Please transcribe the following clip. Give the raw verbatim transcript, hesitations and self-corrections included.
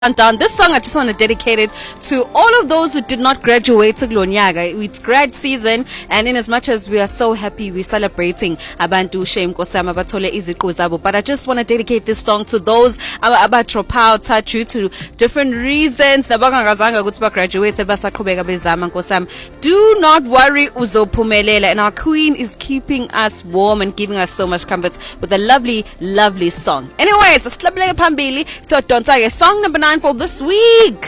Down. This song I just want to dedicate it to all of those who did not graduate kulo nyaka. It's grad season, and in as much as we are so happy we're celebrating abantu shame nkosama bathole iziqu zabo, but I just want to dedicate this song to those aba drop out due to different reasons nabangazanga ukuthi ba graduate basaqhubeka bezama nkosama. Do not worry, uzophumelela, and our queen is keeping us warm and giving us so much comfort with a lovely lovely song. Anyways, sihlabeleke phambili, so don't take song number nine for this week.